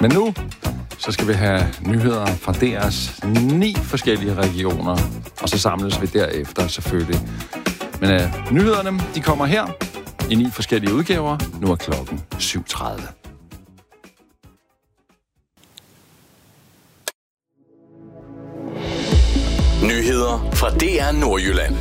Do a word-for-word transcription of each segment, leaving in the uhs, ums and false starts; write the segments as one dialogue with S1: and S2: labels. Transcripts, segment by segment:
S1: Men nu, så skal vi have nyheder fra deres ni forskellige regioner, og så samles vi derefter selvfølgelig. Men uh, nyhederne, de kommer her i ni forskellige udgaver. Nu er klokken syv tredive.
S2: Nyheder fra D R Nordjylland.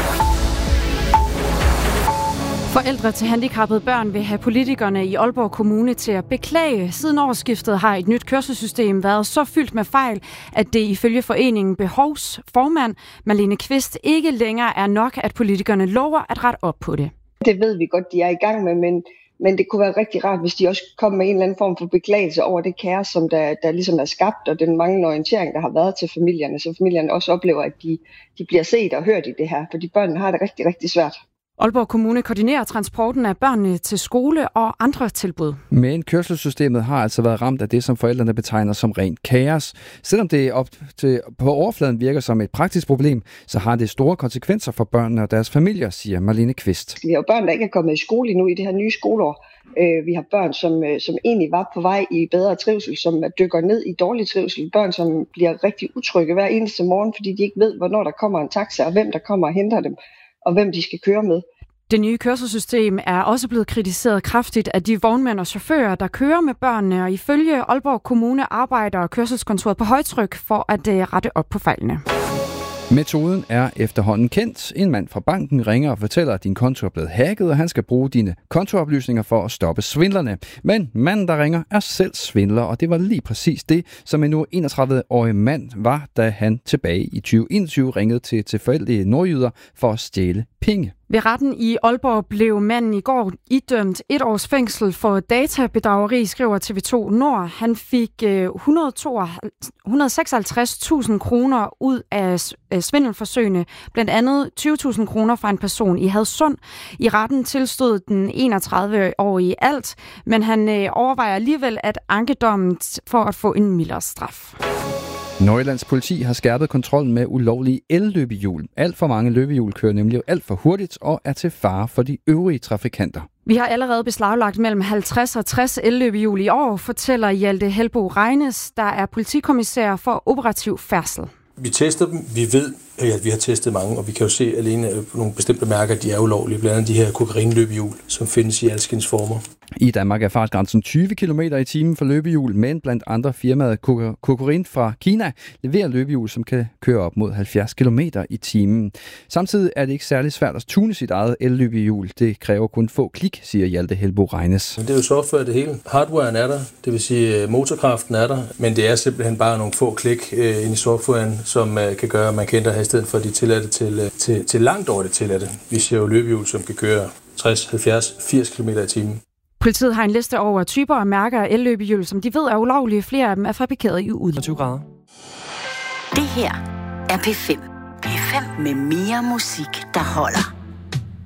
S3: Forældre til handicappede børn vil have politikerne i Aalborg Kommune til at beklage. Siden årsskiftet har et nyt kørselssystem været så fyldt med fejl, at det ifølge foreningen Behovs formand Malene Kvist ikke længere er nok, at politikerne lover at rette op på det.
S4: Det ved vi godt, de er i gang med, men, men det kunne være rigtig rart, hvis de også kom med en eller anden form for beklagelse over det kaos, som der, der ligesom er skabt, og den manglende orientering, der har været til familierne, så familierne også oplever, at de, de bliver set og hørt i det her, fordi børnene har det rigtig, rigtig svært.
S3: Aalborg Kommune koordinerer transporten af børnene til skole og andre tilbud.
S5: Men kørselssystemet har altså været ramt af det, som forældrene betegner som rent kaos. Selvom det op til, på overfladen virker som et praktisk problem, så har det store konsekvenser for børnene og deres familier, siger Malene Kvist.
S4: Vi har jo børn, der ikke er kommet i skole endnu i det her nye skoleår. Vi har børn, som, som egentlig var på vej i bedre trivsel, som dykker ned i dårlig trivsel. Børn, som bliver rigtig utrygge hver eneste morgen, fordi de ikke ved, hvornår der kommer en taxa, og hvem der kommer og henter dem, og hvem de skal køre med.
S3: Det nye kørselssystem er også blevet kritiseret kraftigt af de vognmænd og chauffører, der kører med børnene, og ifølge Aalborg Kommune arbejder kørselskontoret på højtryk for at rette op på fejlene.
S5: Metoden er efterhånden kendt. En mand fra banken ringer og fortæller, at din konto er blevet hacket, og han skal bruge dine kontooplysninger for at stoppe svindlerne. Men manden, der ringer, er selv svindler, og det var lige præcis det, som en nu enogtredive-årig mand var, da han tilbage i tyve enogtyve ringede til tilfældige nordjyder for at stjæle penge. Ved
S3: retten i Aalborg blev manden i går idømt et års fængsel for databedrageri, skriver T V to Nord. Han fik et hundrede og seksoghalvtreds tusind kroner ud af svindelforsøgene, blandt andet tyve tusind kroner fra en person i Hadsund. I retten tilstod den enogtredive-årige alt, men han overvejer alligevel at anke dommen for at få en mildere straf.
S5: Nordjyllands politi har skærpet kontrollen med ulovlige elløbehjul. Alt for mange løbehjul kører nemlig alt for hurtigt og er til fare for de øvrige trafikanter.
S3: Vi har allerede beslaglagt mellem halvtreds og tres elløbehjul i år, fortæller Hjalte Helbo Regnes, der er politikommissær for operativ færdsel.
S6: Vi tester dem. Vi ved, at vi har testet mange, og vi kan jo se alene på nogle bestemte mærker, at de er ulovlige. Blandt andet de her kokaininløbehjul, som findes i alskens former.
S5: I Danmark er fartgrænsen tyve kilometer i timen for løbehjul, men blandt andre firmaet Kokorin fra Kina leverer løbehjul, som kan køre op mod halvfjerds kilometer i timen. Samtidig er det ikke særlig svært at tune sit eget elløbehjul. Det kræver kun få klik, siger Hjalte Helbo Regnes.
S6: Det er jo software det hele. Hardwaren er der, det vil sige motorkraften er der, men det er simpelthen bare nogle få klik ind i softwaren, som kan gøre, at man kan ændre hastigheden fra de tilladte til, til, til langt over det tilladte. Vi ser jo løbehjul, som kan køre tres, halvfjerds, firs kilometer i timen.
S3: Politiet har en liste over typer og mærker af elløbehjul, som de ved er ulovlige. Flere af dem er fabrikeret i udlandet.
S7: tyve grader. Det her er P fem. P fem med mere musik, der holder.